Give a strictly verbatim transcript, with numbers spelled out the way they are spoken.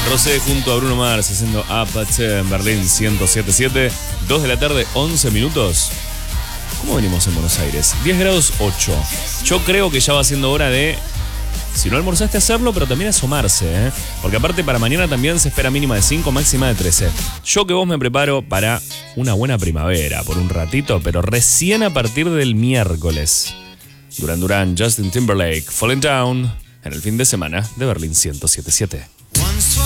Rosé junto a Bruno Mars haciendo Apache en Berlín ciento siete punto siete. dos de la tarde, once minutos. ¿Cómo venimos en Buenos Aires? diez grados ocho. Yo creo que ya va siendo hora de, si no almorzaste, hacerlo, pero también asomarse, ¿eh? Porque aparte para mañana también se espera mínima de cinco, máxima de trece. Yo que vos me preparo para una buena primavera por un ratito, pero recién a partir del miércoles. Duran Duran, Justin Timberlake, Falling Down, en el fin de semana de Berlín ciento siete punto siete.